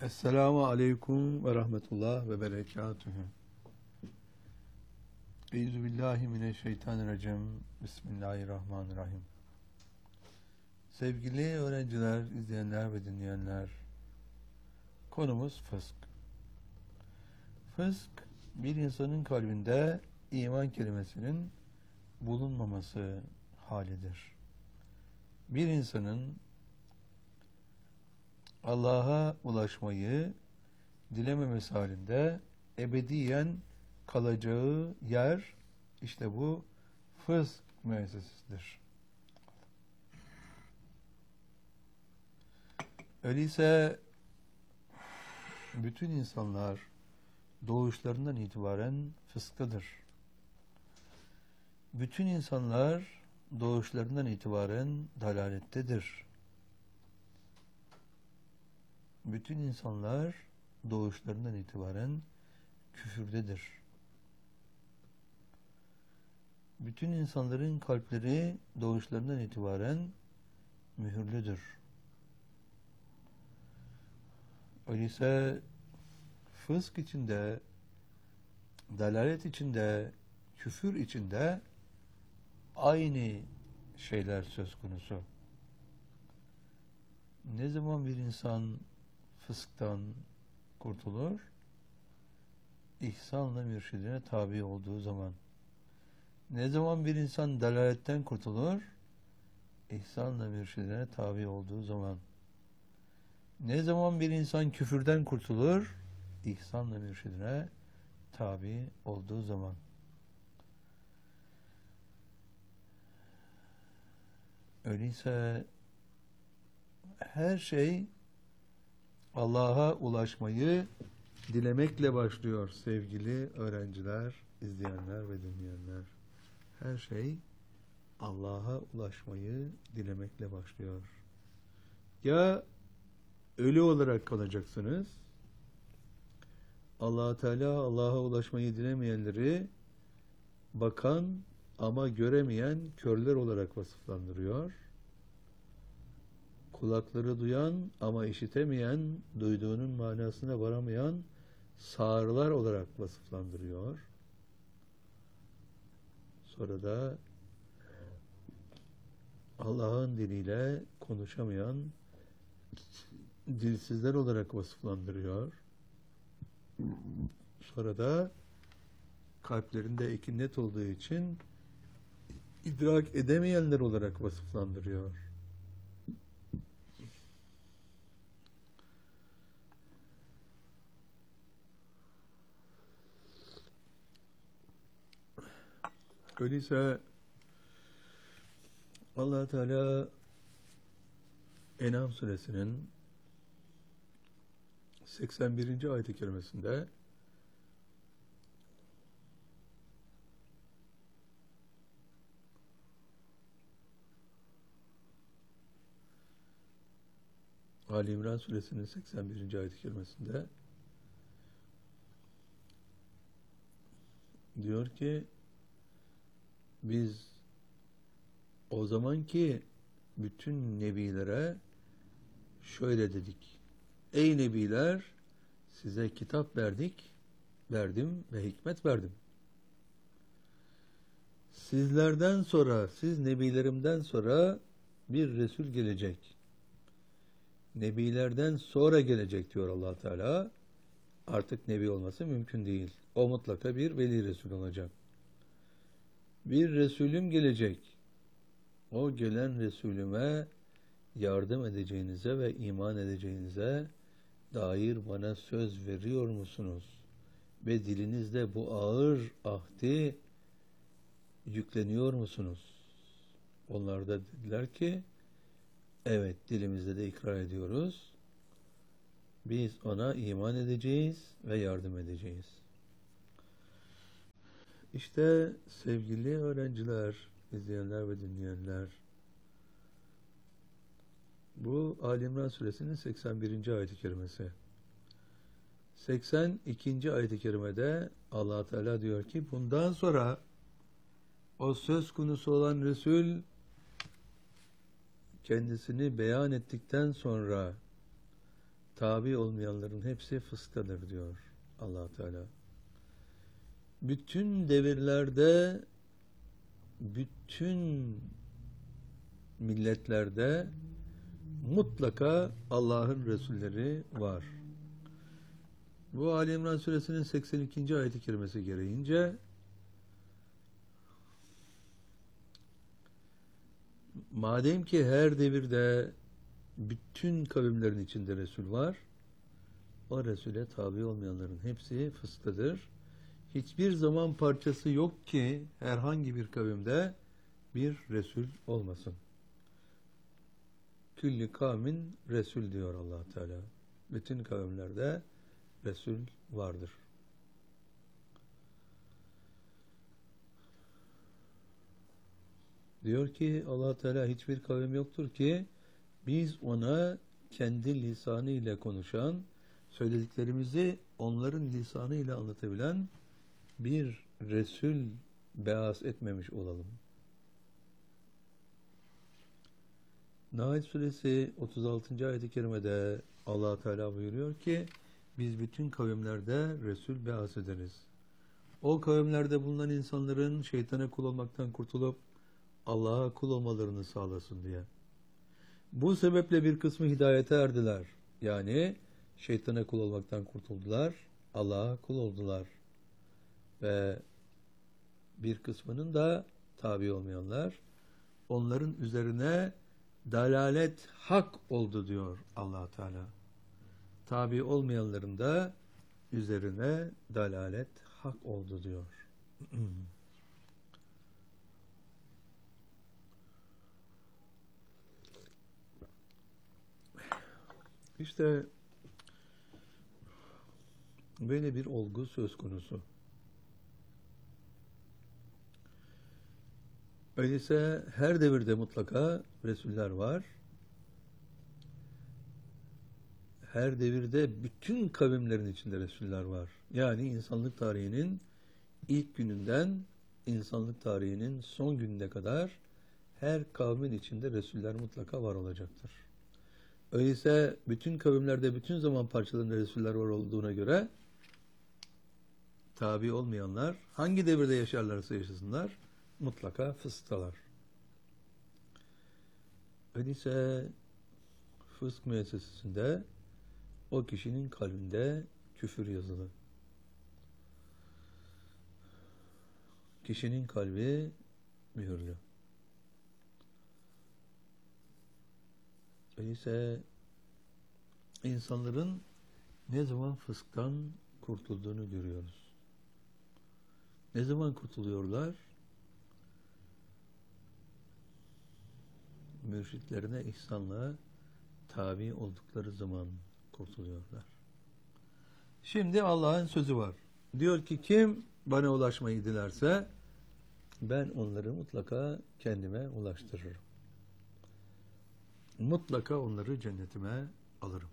Esselamu aleyküm ve rahmetullah ve berekatühü. Euzubillahimineşşeytanirracim. Bismillahirrahmanirrahim. Sevgili öğrenciler, izleyenler ve dinleyenler, konumuz fısk. Fısk, bir insanın kalbinde iman kelimesinin bulunmaması halidir. Bir insanın Allah'a ulaşmayı dilememesi halinde ebediyen kalacağı yer işte bu fısk müessesesidir. Öyleyse bütün insanlar doğuşlarından itibaren fısktadır. Bütün insanlar doğuşlarından itibaren dalalettedir. Bütün insanlar doğuşlarından itibaren küfürdedir. Bütün insanların kalpleri doğuşlarından itibaren mühürlüdür. Öyleyse fısk içinde, dalalet içinde, küfür içinde aynı şeyler söz konusu. Ne zaman bir insan fısktan kurtulur? İhsanla mürşidine tabi olduğu zaman. Ne zaman bir insan dalaletten kurtulur? İhsanla mürşidine tabi olduğu zaman. Ne zaman bir insan küfürden kurtulur? İhsanla mürşidine tabi olduğu zaman. Öyleyse her şey Allah'a ulaşmayı dilemekle başlıyor sevgili öğrenciler, izleyenler ve dinleyenler. Her şey Allah'a ulaşmayı dilemekle başlıyor. Ya ölü olarak kalacaksınız, Allah Teala Allah'a ulaşmayı dilemeyenleri bakan ama göremeyen körler olarak vasıflandırıyor. Kulakları duyan ama işitemeyen, duyduğunun manasına varamayan sağırlar olarak vasıflandırıyor. Sonra da Allah'ın diliyle konuşamayan dilsizler olarak vasıflandırıyor. Sonra da kalplerinde ikinet olduğu için idrak edemeyenler olarak vasıflandırıyor. Öyleyse Allah Teala En'am suresinin 81. ayet-i kerimesinde Ali İmran suresinin 81. ayet-i kerimesinde diyor ki biz o zamanki bütün nebilere şöyle dedik. Ey nebiler, size kitap verdim ve hikmet verdim. Sizlerden sonra, siz nebilerimden sonra bir Resul gelecek. Nebilerden sonra gelecek diyor Allah Teala. Artık nebi olması mümkün değil. O mutlaka bir veli Resul olacak. Bir Resulüm gelecek. O gelen Resulüme yardım edeceğinize ve iman edeceğinize dair bana söz veriyor musunuz? Ve dilinizde bu ağır ahdi yükleniyor musunuz? Onlar da dediler ki evet, dilimizde de ikrar ediyoruz. Biz ona iman edeceğiz ve yardım edeceğiz. İşte sevgili öğrenciler, izleyenler ve dinleyenler, bu Ali İmran suresinin 81. ayet-i kerimesi. 82. ayet-i kerimede Allah Teala diyor ki bundan sonra o söz konusu olan Resul kendisini beyan ettikten sonra tabi olmayanların hepsi fıskadır diyor Allah Teala. Bütün devirlerde, bütün milletlerde mutlaka Allah'ın Resulleri var. Bu Ali İmran Suresinin 82. ayet-i kerimesi gereğince madem ki her devirde bütün kavimlerin içinde Resul var, o Resul'e tabi olmayanların hepsi fıskadır. Hiçbir zaman parçası yok ki herhangi bir kavimde bir Resul olmasın. Külli kavmin Resul diyor Allah Teala. Bütün kavimlerde Resul vardır. Diyor ki Allah Teala hiçbir kavim yoktur ki biz ona kendi lisanı ile konuşan, söylediklerimizi onların lisanı ile anlatabilen bir Resul beas etmemiş olalım. Nahl Suresi 36. ayet-i kerimede Allah Teala buyuruyor ki biz bütün kavimlerde Resul beas ederiz. O kavimlerde bulunan insanların şeytana kul olmaktan kurtulup Allah'a kul olmalarını sağlasın diye. Bu sebeple bir kısmı hidayete erdiler. Yani şeytana kul olmaktan kurtuldular, Allah'a kul oldular. Ve bir kısmının da tabi olmayanlar, onların üzerine dalalet hak oldu diyor Allah Teala. Tabi olmayanların da üzerine dalalet hak oldu diyor. İşte böyle bir olgu söz konusu. Öyleyse her devirde mutlaka Resuller var. Her devirde bütün kavimlerin içinde Resuller var. Yani insanlık tarihinin ilk gününden insanlık tarihinin son gününe kadar her kavmin içinde Resuller mutlaka var olacaktır. Öyleyse bütün kavimlerde bütün zaman parçalarında Resuller var olduğuna göre tabi olmayanlar hangi devirde yaşarlarsa yaşasınlar mutlaka fıskalar. Öyleyse fısk müessesesinde o kişinin kalbinde küfür yazılı. Kişinin kalbi mühürlü. Öyleyse insanların ne zaman fısktan kurtulduğunu görüyoruz. Ne zaman kurtuluyorlar? Mürşitlerine ihsanla tabi oldukları zaman kurtuluyorlar. Şimdi Allah'ın sözü var. Diyor ki kim bana ulaşmayı dilerse ben onları mutlaka kendime ulaştırırım. Mutlaka onları cennetime alırım.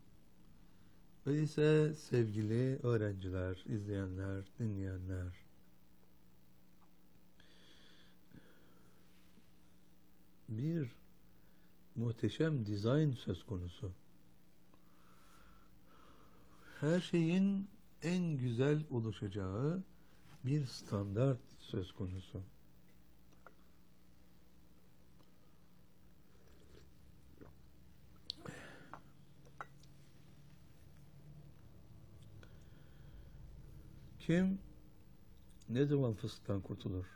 Öyleyse sevgili öğrenciler, izleyenler, dinleyenler, bir muhteşem dizayn söz konusu. Her şeyin en güzel oluşacağı bir standart söz konusu. Kim ne zaman fısktan kurtulur?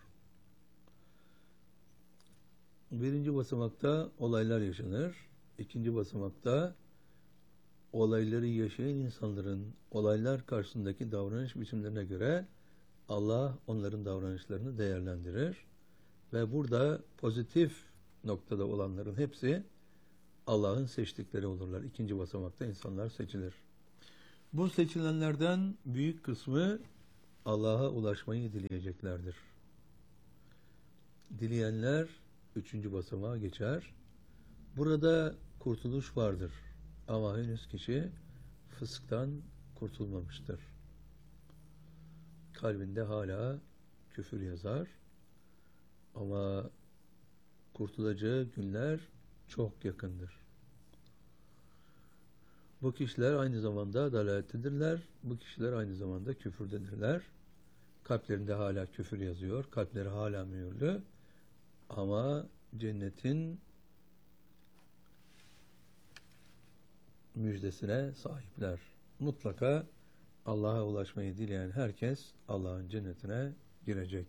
Birinci basamakta olaylar yaşanır. İkinci basamakta olayları yaşayan insanların olaylar karşısındaki davranış biçimlerine göre Allah onların davranışlarını değerlendirir. Ve burada pozitif noktada olanların hepsi Allah'ın seçtikleri olurlar. İkinci basamakta insanlar seçilir. Bu seçilenlerden büyük kısmı Allah'a ulaşmayı dileyeceklerdir. Dileyenler üçüncü basamağa geçer. Burada kurtuluş vardır. Ama henüz kişi fısktan kurtulmamıştır. Kalbinde hala küfür yazar. Ama kurtulacağı günler çok yakındır. Bu kişiler aynı zamanda dalalettedirler. Bu kişiler aynı zamanda küfürdedirler. Kalplerinde hala küfür yazıyor. Kalpleri hala mühürlü. Ama cennetin müjdesine sahipler. Mutlaka Allah'a ulaşmayı dileyen herkes Allah'ın cennetine girecek.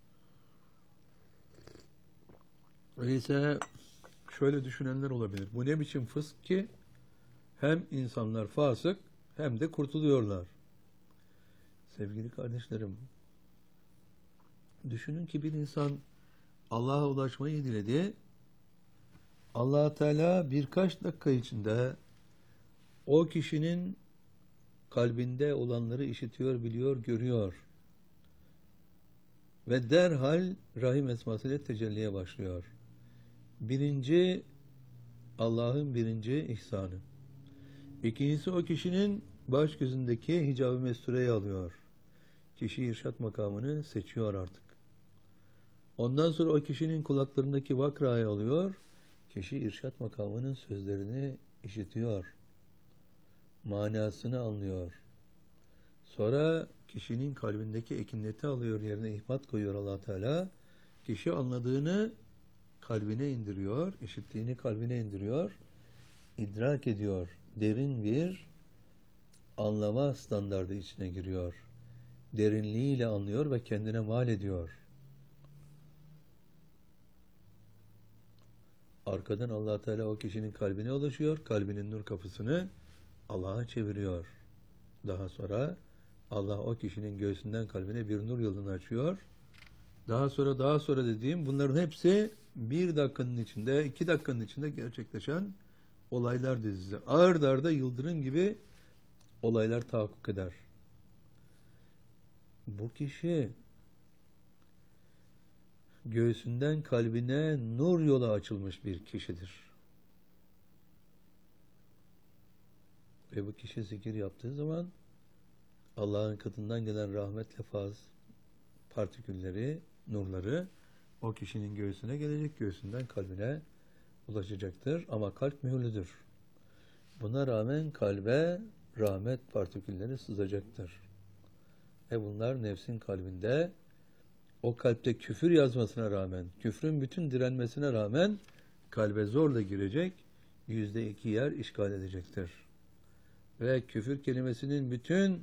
Öyleyse şöyle düşünenler olabilir. Bu ne biçim fısk ki hem insanlar fasık hem de kurtuluyorlar. Sevgili kardeşlerim, düşünün ki bir insan Allah'a ulaşmayı diledi. Allah Teala birkaç dakika içinde o kişinin kalbinde olanları işitiyor, biliyor, görüyor. Ve derhal Rahim esmasıyla tecelliye başlıyor. Birinci, Allah'ın birinci ihsanı. İkincisi, o kişinin baş gözündeki hicab-ı mestureyi alıyor. Kişi irşat makamını seçiyor artık. Ondan sonra o kişinin kulaklarındaki vakrayı alıyor. Kişi irşat makamının sözlerini işitiyor. Manasını anlıyor. Sonra kişinin kalbindeki ekinleti alıyor, yerine ihmat koyuyor Allah Teala. Kişi anladığını kalbine indiriyor, işittiğini kalbine indiriyor, idrak ediyor. Derin bir anlama standardı içine giriyor. Derinliğiyle anlıyor ve kendine mal ediyor. Arkadan Allah Teala o kişinin kalbine ulaşıyor, kalbinin nur kapısını Allah'a çeviriyor. Daha sonra Allah o kişinin göğsünden kalbine bir nur yolunu açıyor. Daha sonra dediğim bunların hepsi 1 dakikanın içinde, 2 dakikanın içinde gerçekleşen olaylar dizisi. Ard arda yıldırım gibi olaylar tahakkuk eder. Bu kişi göğsünden kalbine nur yolu açılmış bir kişidir. Ve bu kişi zikir yaptığı zaman Allah'ın katından gelen rahmetle faz partikülleri, nurları o kişinin göğsüne gelecek, göğsünden kalbine ulaşacaktır. Ama kalp mühürlüdür. Buna rağmen kalbe rahmet partikülleri sızacaktır. Ve bunlar nefsin kalbinde o kalpte küfür yazmasına rağmen, küfrün bütün direnmesine rağmen kalbe zorla girecek, %2 yer işgal edecektir. Ve küfür kelimesinin bütün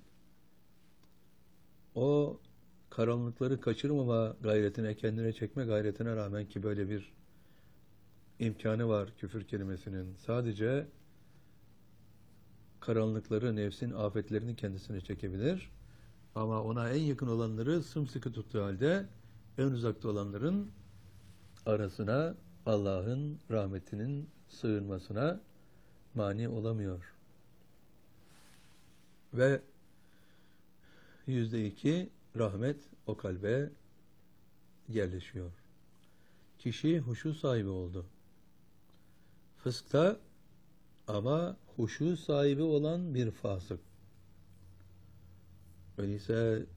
o karanlıkları kaçırmama gayretine, kendine çekme gayretine rağmen ki böyle bir imkanı var küfür kelimesinin. Sadece karanlıkları, nefsin afetlerini kendisine çekebilir. Ama ona en yakın olanları sımsıkı tuttuğu halde en uzakta olanların arasına Allah'ın rahmetinin sığınmasına mani olamıyor. Ve %2 rahmet o kalbe yerleşiyor. Kişi huşu sahibi oldu. Fıskta ama huşu sahibi olan bir fasık. Öyleyse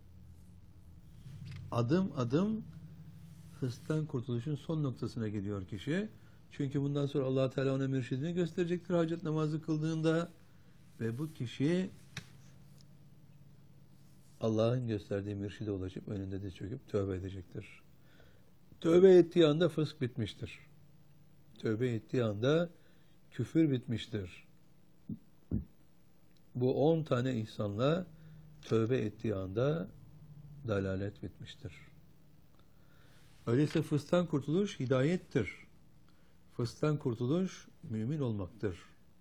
adım adım fısktan kurtuluşun son noktasına gidiyor kişi. Çünkü bundan sonra Allah Teala ona mürşidini gösterecektir hacet namazı kıldığında ve bu kişi Allah'ın gösterdiği mürşide ulaşıp önünde de çöküp tövbe edecektir. Tövbe ettiği anda fısk bitmiştir. Tövbe ettiği anda küfür bitmiştir. Bu 10 tane ihsanla tövbe ettiği anda dalalet bitmiştir. Öyleyse fısktan kurtuluş hidayettir. Fısktan kurtuluş mümin olmaktır.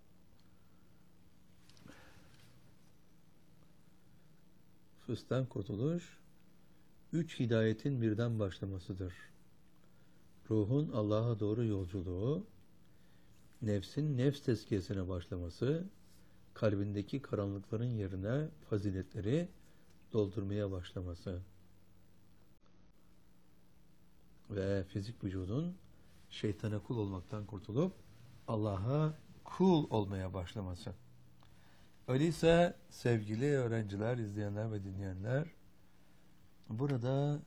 Fısktan kurtuluş 3 hidayetin birden başlamasıdır. Ruhun Allah'a doğru yolculuğu, nefsin nefs tezkiyesine başlaması, kalbindeki karanlıkların yerine faziletleri doldurmaya başlaması ve fizik vücudun şeytana kul olmaktan kurtulup Allah'a kul olmaya başlaması. Öyleyse sevgili öğrenciler, izleyenler ve dinleyenler, burada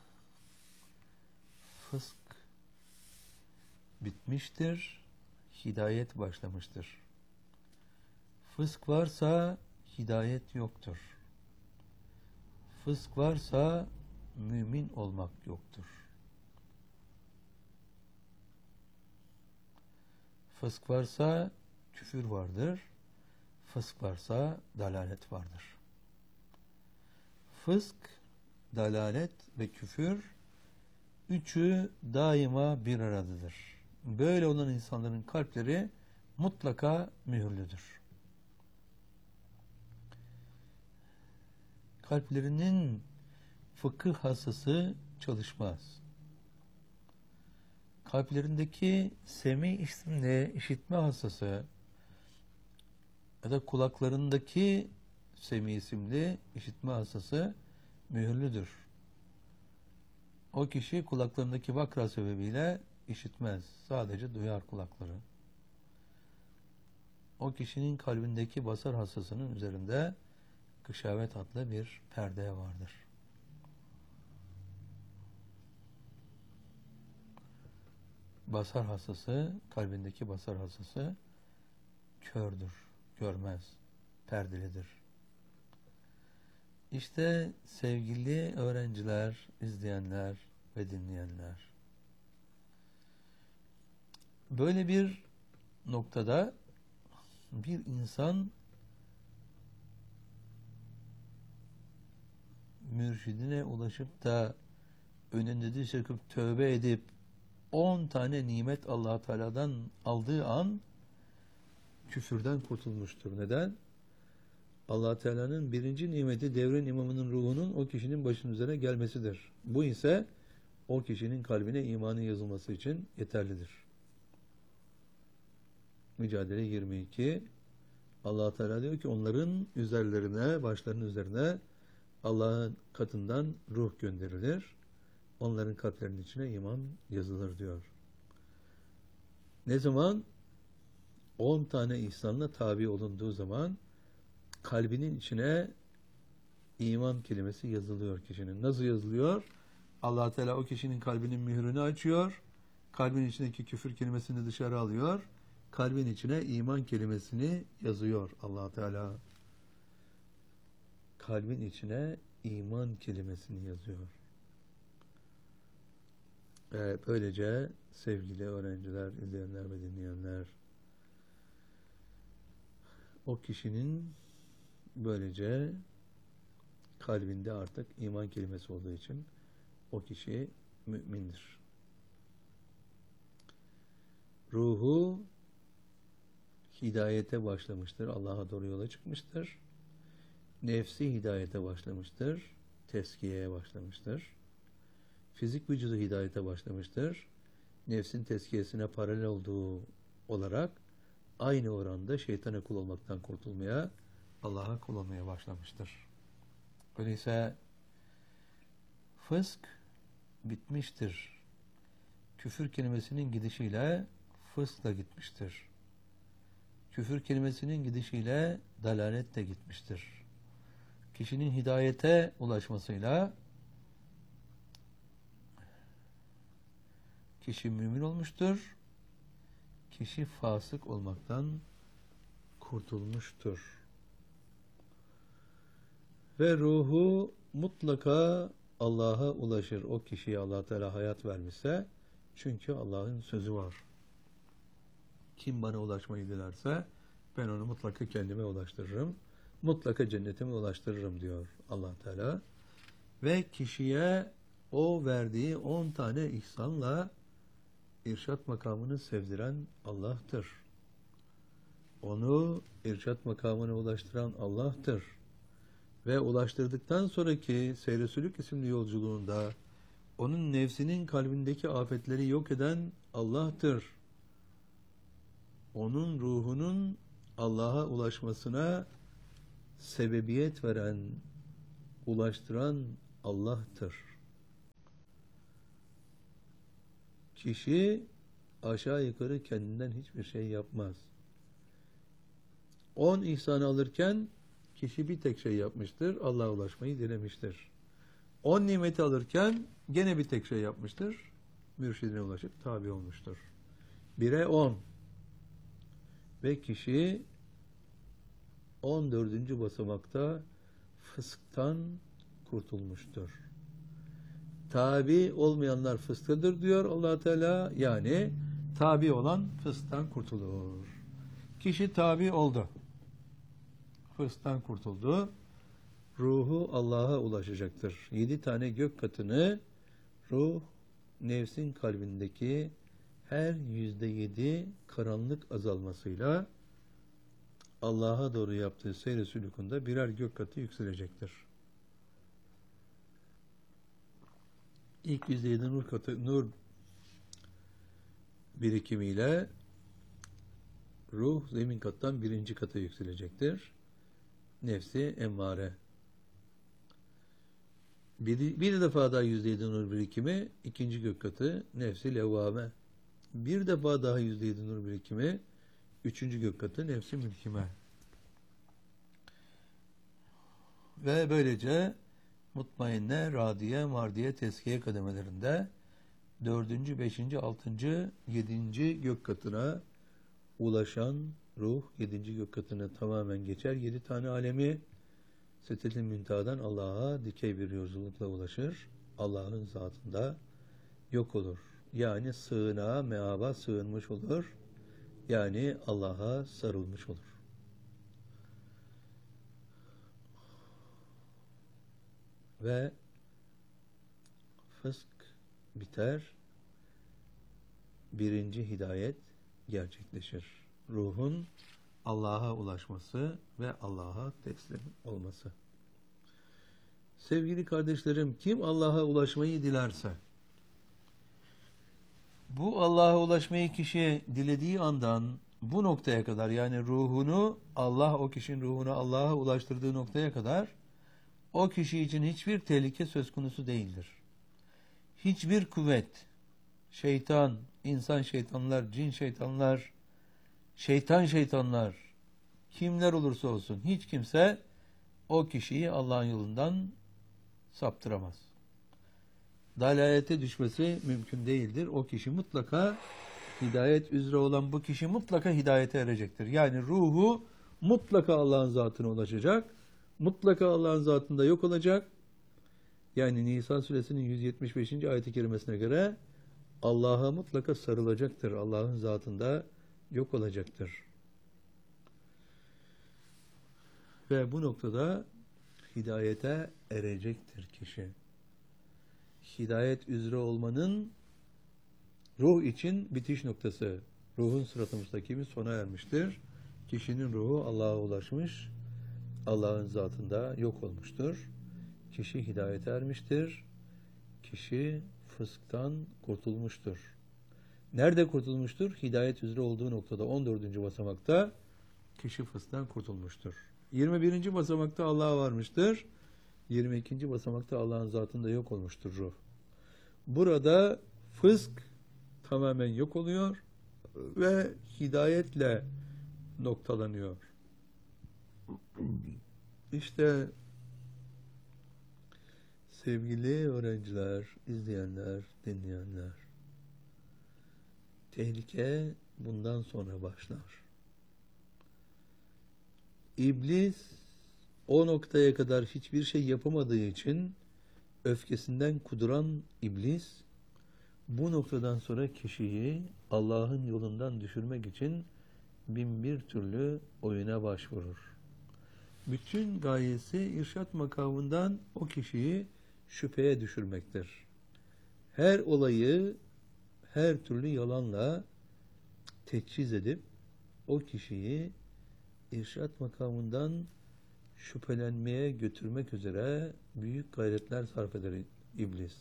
fısk bitmiştir, hidayet başlamıştır. Fısk varsa hidayet yoktur. Fısk varsa mümin olmak yoktur. Fısk varsa küfür vardır. Fısk varsa dalalet vardır. Fısk, dalalet ve küfür üçü daima bir aradadır. Böyle olan insanların kalpleri mutlaka mühürlüdür. Kalplerinin fıkıh hassası çalışmaz. Kalplerindeki semi isimli işitme hassası ya da kulaklarındaki semi isimli işitme hassası mühürlüdür. O kişi kulaklarındaki vakra sebebiyle işitmez. Sadece duyar kulakları. O kişinin kalbindeki basar hassasının üzerinde gışavet adlı bir perde vardır. Basar hassası, kalbindeki basar hassası kördür, görmez, perdelidir. İşte sevgili öğrenciler, izleyenler ve dinleyenler, böyle bir noktada bir insan mürşidine ulaşıp da önünde diz çöküp tövbe edip 10 tane nimet Allah Teala'dan aldığı an küfürden kurtulmuştur. Neden? Allah Teala'nın birinci nimeti devrin imamının ruhunun o kişinin başının üzerine gelmesidir. Bu ise o kişinin kalbine imanın yazılması için yeterlidir. Mücadele 22. Allah Teala diyor ki onların üzerlerine, başlarının üzerine Allah'ın katından ruh gönderilir. Onların kalplerinin içine iman yazılır diyor. Ne zaman? 10 tane ihsanla tabi olunduğu zaman kalbinin içine iman kelimesi yazılıyor kişinin. Nasıl yazılıyor? Allah Teala o kişinin kalbinin mührünü açıyor. Kalbin içindeki küfür kelimesini dışarı alıyor. Kalbin içine iman kelimesini yazıyor Allah Teala. Kalbin içine iman kelimesini yazıyor. Böylece sevgili öğrenciler, izleyenler ve dinleyenler, o kişinin böylece kalbinde artık iman kelimesi olduğu için o kişi mümindir. Ruhu hidayete başlamıştır. Allah'a doğru yola çıkmıştır. Nefsi hidayete başlamıştır. Tezkiyeye başlamıştır. Fizik vücudu hidayete başlamıştır. Nefsin tezkiyesine paralel olduğu olarak aynı oranda şeytana kul olmaktan kurtulmaya, Allah'a kul olmaya başlamıştır. Öyleyse fısk bitmiştir. Küfür kelimesinin gidişiyle fısk da gitmiştir. Küfür kelimesinin gidişiyle dalalet de gitmiştir. Kişinin hidayete ulaşmasıyla kişi mümin olmuştur. Kişi fasık olmaktan kurtulmuştur. Ve ruhu mutlaka Allah'a ulaşır. O kişiye Allah Teala hayat vermişse, çünkü Allah'ın sözü var. Kim bana ulaşmayı dilerse ben onu mutlaka kendime ulaştırırım. Mutlaka cennetime ulaştırırım diyor Allah Teala. Ve kişiye o verdiği 10 tane ihsanla irşat makamını sevdiren Allah'tır. Onu irşat makamına ulaştıran Allah'tır. Ve ulaştırdıktan sonraki Seyre-i isimli yolculuğunda onun nefsinin kalbindeki afetleri yok eden Allah'tır. Onun ruhunun Allah'a ulaşmasına sebebiyet veren, ulaştıran Allah'tır. Kişi aşağı yukarı kendinden hiçbir şey yapmaz. 10 ihsanı alırken kişi bir tek şey yapmıştır, Allah'a ulaşmayı dilemiştir. 10 nimeti alırken gene bir tek şey yapmıştır, mürşidine ulaşıp tabi olmuştur. 1'e 10. Ve kişi 14. basamakta fısktan kurtulmuştur. Tabi olmayanlar fıskadır diyor Allah Teala. Yani tabi olan fısktan kurtulur. Kişi tabi oldu. Fısktan kurtuldu. Ruhu Allah'a ulaşacaktır. 7 tane gök katını ruh, nefsin kalbindeki her %7 karanlık azalmasıyla Allah'a doğru yaptığı seyr-i sülükünde birer gök katı yükselecektir. İlk %7 nur birikimiyle ruh zemin kattan 1. kata yükselecektir. Nefsi emmare. Bir defa daha %7 nur birikimi 2. gök katı nefsi levvame. Bir defa daha %7 nur birikimi 3. gök katı nefsi mülkime. Ve böylece mutmainne, radiye, mardiye, teskiye kademelerinde 4., 5., 6., 7. gök katına ulaşan ruh 7. gök katına tamamen geçer. 7 tane alemi Sedretil Münteha'dan Allah'a dikey bir yolculukla ulaşır. Allah'ın zatında yok olur. Yani sığınağa, meaba sığınmış olur. Yani Allah'a sarılmış olur. Ve fısk biter. 1. hidayet gerçekleşir. Ruhun Allah'a ulaşması ve Allah'a teslim olması. Sevgili kardeşlerim, kim Allah'a ulaşmayı dilerse, bu Allah'a ulaşmayı kişi dilediği andan bu noktaya kadar, yani ruhunu Allah, o kişinin ruhunu Allah'a ulaştırdığı noktaya kadar o kişi için hiçbir tehlike söz konusu değildir. Hiçbir kuvvet, şeytan, insan şeytanlar, cin şeytanlar, şeytanlar, kimler olursa olsun hiç kimse o kişiyi Allah'ın yolundan saptıramaz. Dalalete düşmesi mümkün değildir. O kişi mutlaka hidayet üzere olan bu kişi mutlaka hidayete erecektir. Yani ruhu mutlaka Allah'ın zatına ulaşacak. Mutlaka Allah'ın zatında yok olacak. Yani Nisa suresinin 175. ayet-i kerimesine göre Allah'a mutlaka sarılacaktır. Allah'ın zatında yok olacaktır. Ve bu noktada hidayete erecektir kişi. Hidayet üzere olmanın ruh için bitiş noktası. Ruhun sırat-ı müstakimi sona ermiştir. Kişinin ruhu Allah'a ulaşmış, Allah'ın zatında yok olmuştur. Kişi hidayete ermiştir. Kişi fısktan kurtulmuştur. Nerede kurtulmuştur? Hidayet üzere olduğu noktada 14. basamakta kişi fısktan kurtulmuştur. 21. basamakta Allah'a varmıştır. 22. basamakta Allah'ın zatında yok olmuştur ruh. Burada fısk tamamen yok oluyor ve hidayetle noktalanıyor. İşte sevgili öğrenciler, izleyenler, dinleyenler, tehlike bundan sonra başlar. İblis o noktaya kadar hiçbir şey yapamadığı için öfkesinden kuduran iblis bu noktadan sonra kişiyi Allah'ın yolundan düşürmek için bin bir türlü oyuna başvurur. Bütün gayesi irşat makamından o kişiyi şüpheye düşürmektir. Her olayı her türlü yalanla teçhiz edip o kişiyi irşat makamından şüphelenmeye götürmek üzere büyük gayretler sarf eder iblis.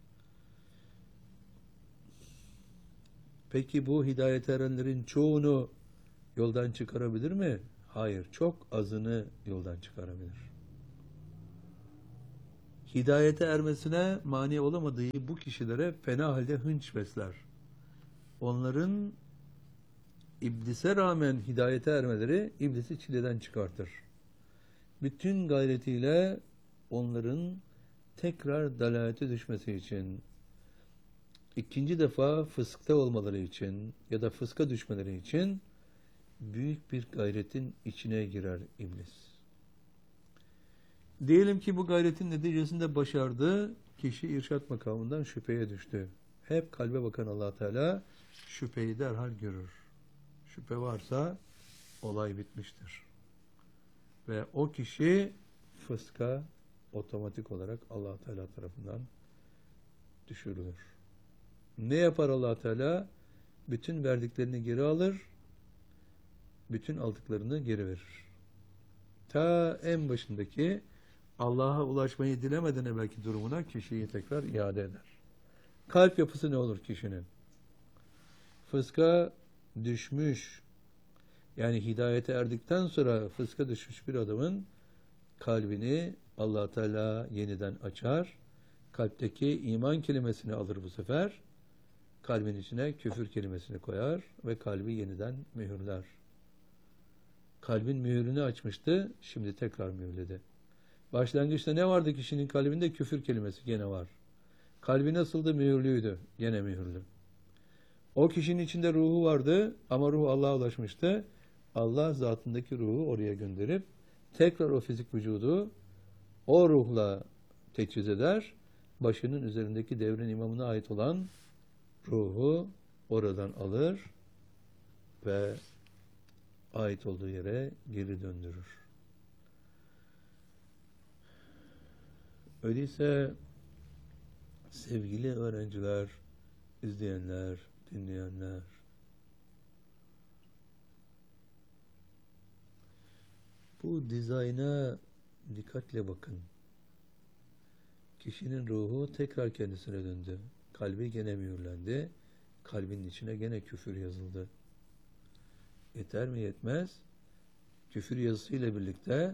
Peki bu hidayete erenlerin çoğunu yoldan çıkarabilir mi? Hayır, çok azını yoldan çıkarabilir. Hidayete ermesine mani olamadığı bu kişilere fena halde hınç besler. Onların iblise rağmen hidayete ermeleri iblisi çileden çıkartır. Bütün gayretiyle onların tekrar dalalete düşmesi için, ikinci defa fıskta olmaları için ya da fıska düşmeleri için büyük bir gayretin içine girer iblis. Diyelim ki bu gayretin neticesinde başardı, kişi irşat makamından şüpheye düştü. Hep kalbe bakan Allah Teala şüpheyi derhal görür. Şüphe varsa olay bitmiştir. Ve o kişi fıska otomatik olarak Allah Teala tarafından düşürülür. Ne yapar Allah Teala? Bütün verdiklerini geri alır, bütün aldıklarını geri verir. Ta en başındaki Allah'a ulaşmayı dilemeden evvelki durumuna kişiyi tekrar iade eder. Kalp yapısı ne olur kişinin? Fıska düşmüş, yani hidayete erdikten sonra fıska düşmüş bir adamın kalbini Allah Teala yeniden açar. Kalpteki iman kelimesini alır bu sefer. Kalbin içine küfür kelimesini koyar ve kalbi yeniden mühürler. Kalbin mühürünü açmıştı, şimdi tekrar mühürledi. Başlangıçta ne vardı kişinin kalbinde? Küfür kelimesi gene var. Kalbi nasıldı? Mühürlüydü. Gene mühürlü. O kişinin içinde ruhu vardı ama ruh Allah'a ulaşmıştı. Allah zatındaki ruhu oraya gönderip tekrar o fizik vücudu o ruhla teçhiz eder. Başının üzerindeki devrin imamına ait olan ruhu oradan alır ve ait olduğu yere geri döndürür. Öyleyse sevgili öğrenciler, izleyenler, dinleyenler, bu dizayna dikkatle bakın. Kişinin ruhu tekrar kendisine döndü. Kalbi gene mühürlendi. Kalbinin içine gene küfür yazıldı. Yeter mi yetmez? Küfür yazısıyla birlikte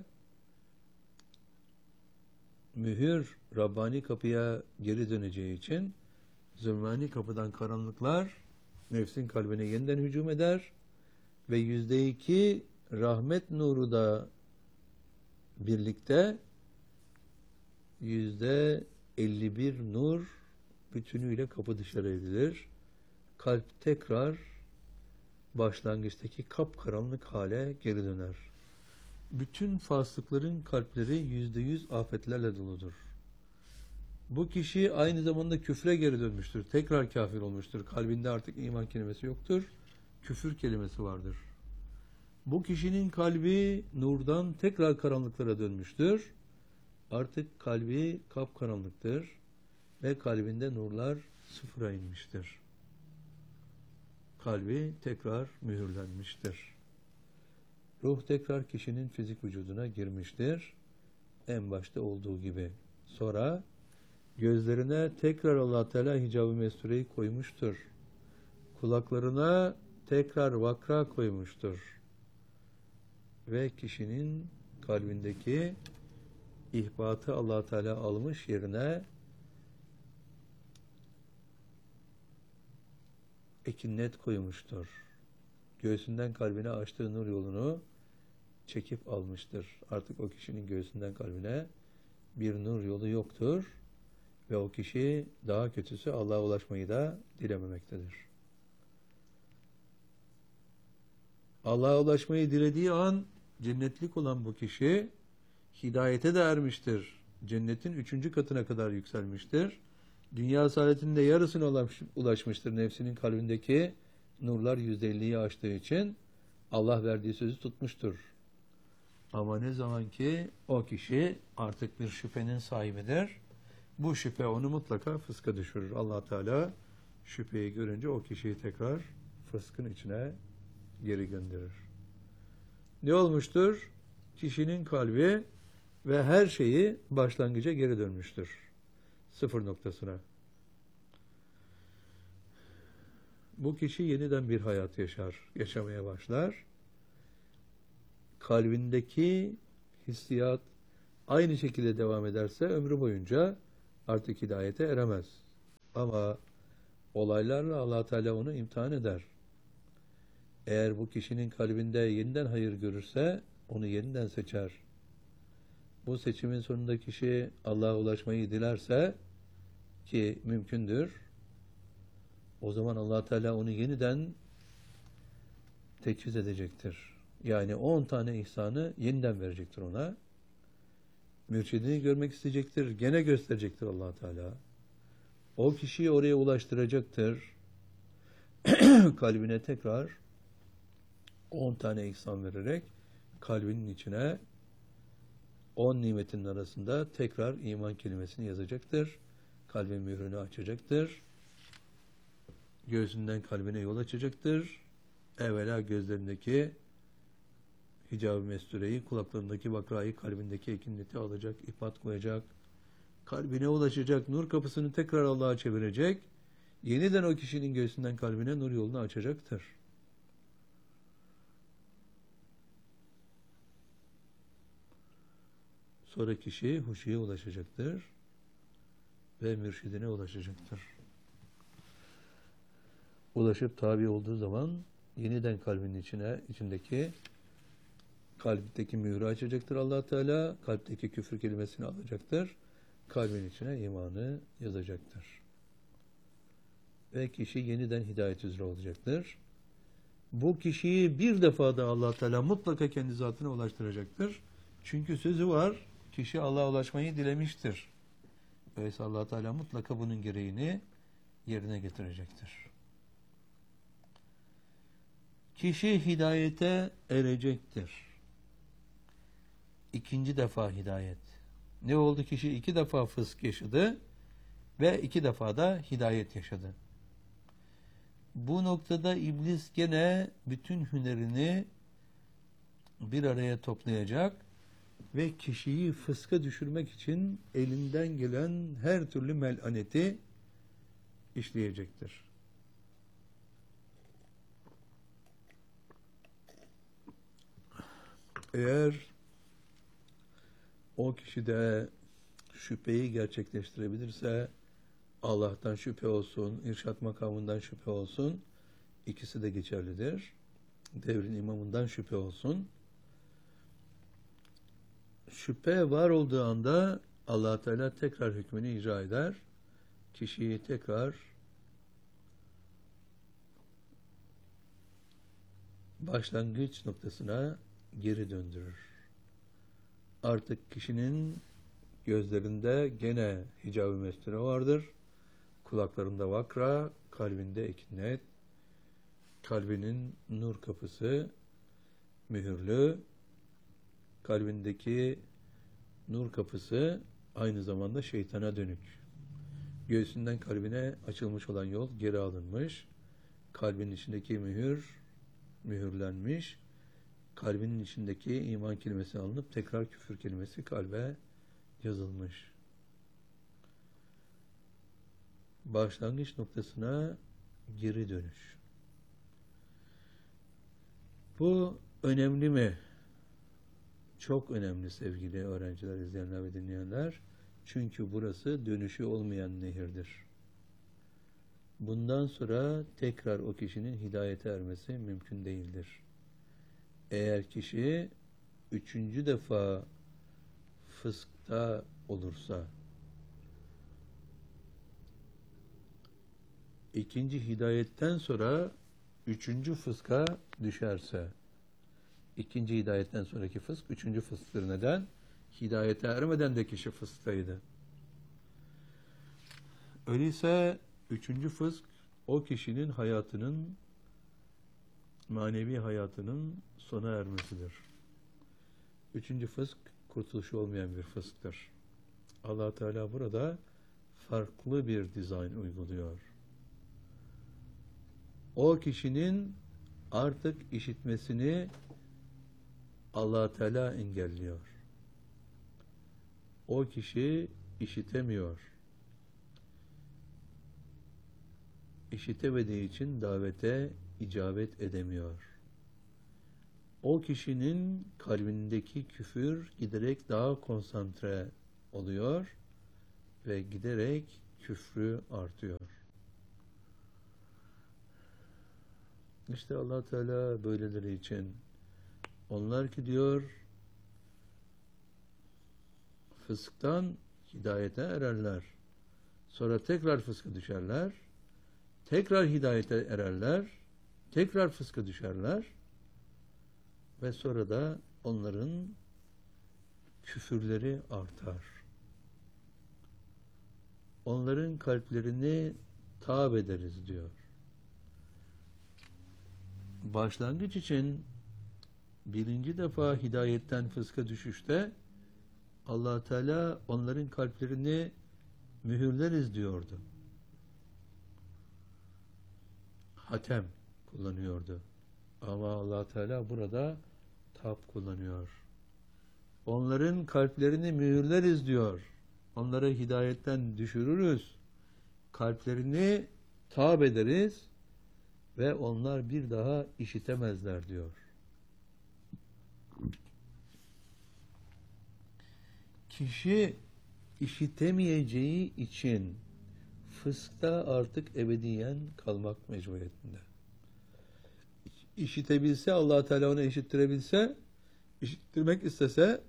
mühür Rabbani kapıya geri döneceği için zulmani kapıdan karanlıklar nefsin kalbine yeniden hücum eder ve %2 rahmet nuru da birlikte %51 nur bütünüyle kapı dışarı edilir. Kalp tekrar başlangıçtaki kapkaranlık hale geri döner. Bütün fasıkların kalpleri %100 afetlerle doludur. Bu kişi aynı zamanda küfre geri dönmüştür. Tekrar kafir olmuştur. Kalbinde artık iman kelimesi yoktur. Küfür kelimesi vardır. Bu kişinin kalbi nurdan tekrar karanlıklara dönmüştür. Artık kalbi kapkaranlıktır ve kalbinde nurlar sıfıra inmiştir. Kalbi tekrar mühürlenmiştir. Ruh tekrar kişinin fizik vücuduna girmiştir. En başta olduğu gibi. Sonra gözlerine tekrar Allah Teala hicab-ı mestureyi koymuştur. Kulaklarına tekrar vakra koymuştur. Ve kişinin kalbindeki ihbatı Allah Teala almış, yerine ekinnet koymuştur. Göğsünden kalbine açtığı nur yolunu çekip almıştır. Artık o kişinin göğsünden kalbine bir nur yolu yoktur ve o kişi, daha kötüsü, Allah'a ulaşmayı da dilememektedir. Allah'a ulaşmayı dilediği an cennetlik olan bu kişi hidayete de ermiştir. Cennetin 3. katına kadar yükselmiştir. Dünya saadetinin de yarısına ulaşmıştır. Nefsinin kalbindeki nurlar %50'yi aştığı için Allah verdiği sözü tutmuştur. Ama ne zaman ki o kişi artık bir şüphenin sahibidir, bu şüphe onu mutlaka fıska düşürür. Allah Teala şüpheyi görünce o kişiyi tekrar fıskın içine geri gönderir. Ne olmuştur? Kişinin kalbi ve her şeyi başlangıca geri dönmüştür. Sıfır noktasına. Bu kişi yeniden bir hayat yaşamaya başlar. Kalbindeki hissiyat aynı şekilde devam ederse ömrü boyunca artık hidayete eremez. Ama olaylarla Allah Teala onu imtihan eder. Eğer bu kişinin kalbinde yeniden hayır görürse onu yeniden seçer. Bu seçimin sonunda kişi Allah'a ulaşmayı dilerse, ki mümkündür, o zaman Allah Teala onu yeniden teçhiz edecektir. Yani 10 tane ihsanı yeniden verecektir ona. Mürşidini görmek isteyecektir. Gene gösterecektir Allah Teala. O kişiyi oraya ulaştıracaktır. Kalbine tekrar 10 tane ihsan vererek kalbinin içine 10 nimetin arasında tekrar iman kelimesini yazacaktır. Kalbin mührünü açacaktır. Göğsünden kalbine yol açacaktır. Evvela gözlerindeki hicab-ı mestureyi, kulaklarındaki bakrayı, kalbindeki ekinleti alacak, ipat koyacak. Kalbine ulaşacak, nur kapısını tekrar Allah'a çevirecek. Yeniden o kişinin göğsünden kalbine nur yolunu açacaktır. Sonra kişi huşuya ulaşacaktır ve mürşidine ulaşacaktır. Ulaşıp tabi olduğu zaman yeniden kalbinin içindeki kalpteki mührü açacaktır Allah Teala. Kalpteki küfür kelimesini alacaktır. Kalbin içine imanı yazacaktır. Ve kişi yeniden hidayet üzere olacaktır. Bu kişiyi bir defa da Allah Teala mutlaka kendi zatına ulaştıracaktır. Çünkü sözü var, kişi Allah'a ulaşmayı dilemiştir. Öyleyse Allah Teala mutlaka bunun gereğini yerine getirecektir. Kişi hidayete erecektir. İkinci defa hidayet. Ne oldu? Kişi 2 defa fısk yaşadı ve 2 defa da hidayet yaşadı. Bu noktada iblis gene bütün hünerini bir araya toplayacak ve kişiyi fıska düşürmek için elinden gelen her türlü melaneti işleyecektir. Eğer o kişi de şüpheyi gerçekleştirebilirse, Allah'tan şüphe olsun, irşat makamından şüphe olsun, ikisi de geçerlidir. Devrin imamından şüphe olsun. Şüphe var olduğu anda Allah Teala tekrar hükmünü icra eder. Kişiyi tekrar başlangıç noktasına geri döndürür. Artık kişinin gözlerinde gene hicab-ı mesture vardır. Kulaklarında vakra, kalbinde ekinnet, kalbinin nur kapısı mühürlü, kalbindeki nur kapısı aynı zamanda şeytana dönük. Göğsünden kalbine açılmış olan yol geri alınmış, kalbin içindeki mühürlenmiş, kalbinin içindeki iman kelimesi alınıp tekrar küfür kelimesi kalbe yazılmış. Başlangıç noktasına geri dönüş. Bu önemli mi? Çok önemli sevgili öğrenciler, izleyenler ve dinleyenler. Çünkü burası dönüşü olmayan nehirdir. Bundan sonra tekrar o kişinin hidayete ermesi mümkün değildir. Eğer kişi 3. defa fıskta olursa, 2. hidayetten sonra 3. fıska düşerse, 2. hidayetten sonraki fısk 3. fısktır. Neden? Hidayete ermeden de kişi fısktaydı. Öyleyse 3. fısk o kişinin hayatının, manevi hayatının sona ermesidir. 3. fısk kurtuluşu olmayan bir fısktır. Allah Teala burada farklı bir dizayn uyguluyor. O kişinin artık işitmesini Allah Teala engelliyor. O kişi işitemiyor. İşitemediği için davete icabet edemiyor. O kişinin kalbindeki küfür giderek daha konsantre oluyor ve giderek küfrü artıyor. İşte Allah Teala böyleleri için, onlar ki diyor fısktan hidayete ererler, sonra tekrar fıska düşerler, tekrar hidayete ererler, tekrar fıska düşerler. ve sonra da onların küfürleri artar. Onların kalplerini tâb ederiz diyor. Başlangıç için birinci defa hidayetten fıska düşüşte Allah Teala onların kalplerini mühürleriz diyordu. Hatem kullanıyordu. Ama Allah Teala burada tap kullanıyor. Onların kalplerini mühürleriz diyor. Onları hidayetten düşürürüz. Kalplerini tâb ederiz ve onlar bir daha işitemezler diyor. Kişi işitemeyeceği için fıskta artık ebediyen kalmak mecburiyetinde. İşitebilse, Allah Teala onu işittirebilse, işittirmek istese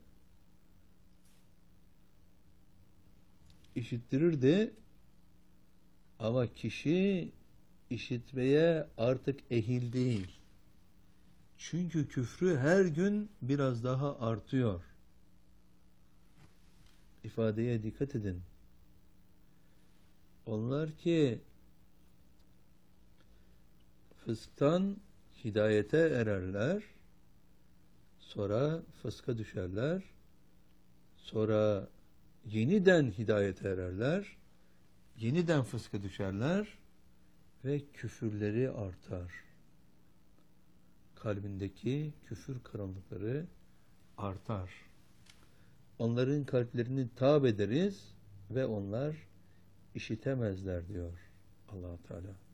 işittirirdi, ama kişi işitmeye artık ehil değil. Çünkü küfrü her gün biraz daha artıyor. İfadeye dikkat edin. Onlar ki fısktan hidayete ererler, sonra fıska düşerler, sonra yeniden hidayete ererler, yeniden fıska düşerler ve küfürleri artar. Kalbindeki küfür karanlıkları artar. Onların kalplerini tâb ederiz ve onlar işitemezler diyor Allah Teala.